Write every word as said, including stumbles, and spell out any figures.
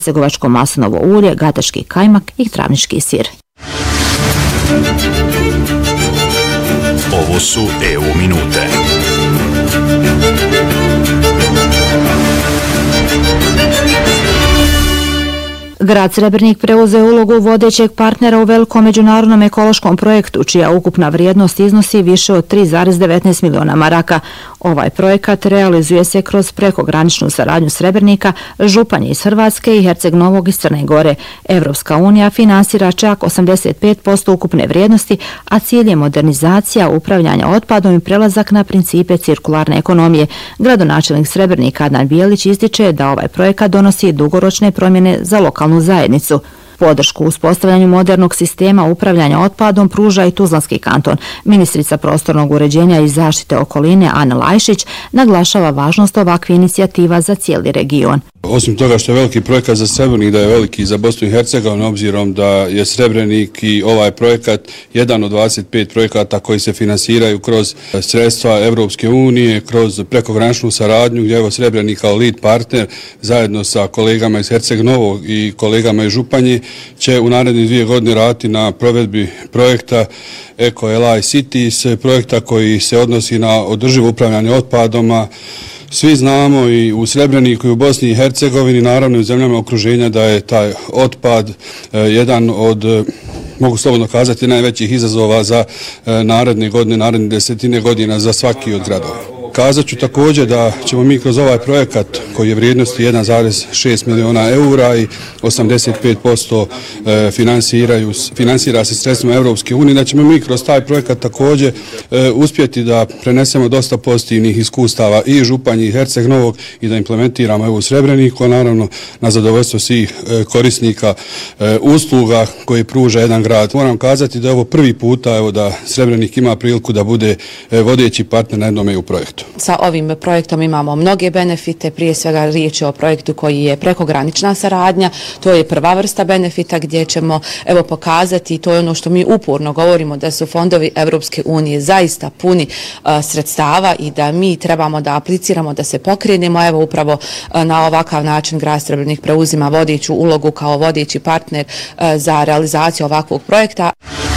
hercegovačko maslinovo ulje, gataški kajmak i travnički sir. Ovo su E U minute. Grad Srebrnik preuzeo ulogu vodećeg partnera u velikom međunarodnom ekološkom projektu, čija ukupna vrijednost iznosi više od tri zarez devetnaest miliona maraka. Ovaj projekat realizuje se kroz prekograničnu saradnju Srebrnika, Županje iz Hrvatske i Herceg Novog iz Crne Gore. Evropska unija finansira čak osamdeset pet posto ukupne vrijednosti, a cilj je modernizacija upravljanja otpadom i prelazak na principe cirkularne ekonomije. Gradonačelnik Srebrnika Adnan Bijelić ističe da ovaj projekat donosi dugoročne promjene za lokalnu zajednicu. Podršku u uspostavljanju modernog sistema upravljanja otpadom pruža i Tuzlanski kanton. Ministrica prostornog uređenja i zaštite okoline Ana Lajšić naglašava važnost ovakvih inicijativa za cijeli region. Osim toga što je veliki projekat za Srebrenik, da je veliki za Bosnu i Hercegovinu, obzirom da je Srebrenik i ovaj projekat jedan od dvadeset pet projekata koji se finansiraju kroz sredstva Evropske unije, kroz prekograničnu saradnju, gdje je Srebrenik kao lead partner zajedno sa kolegama iz Herceg Novog i kolegama iz Županje će u narednih dvije godine raditi na provedbi projekta Eco L I Cities, projekta koji se odnosi na održivo upravljanje otpadom. Svi znamo i u Srebreniku i u Bosni i Hercegovini, naravno i u zemljama okruženja, da je taj otpad jedan od, mogu slobodno kazati, najvećih izazova za naredne godine, naredne desetine godina za svaki od gradova. Kazat ću također da ćemo mi kroz ovaj projekat koji je vrijednosti jedan zarez šest miliona eura i osamdeset pet posto finansira se sredstvima Evropske unije, da ćemo mi kroz taj projekat također uspjeti da prenesemo dosta pozitivnih iskustava i Županje i Herceg Novog i da implementiramo evo u Srebreniku, a naravno na zadovoljstvo svih korisnika usluga koji pruža jedan grad. Moram kazati da je ovo prvi puta evo da Srebrenik ima priliku da bude vodeći partner na jednom E U projektu. Sa ovim projektom imamo mnoge benefite, prije svega riječ je o projektu koji je prekogranična saradnja, to je prva vrsta benefita gdje ćemo evo pokazati, to je ono što mi uporno govorimo, da su fondovi Evropske unije zaista puni uh, sredstava i da mi trebamo da apliciramo, da se pokrenemo. Evo upravo uh, na ovakav način grad Srebrnik preuzima vodeću ulogu kao vodeći partner uh, za realizaciju ovakvog projekta.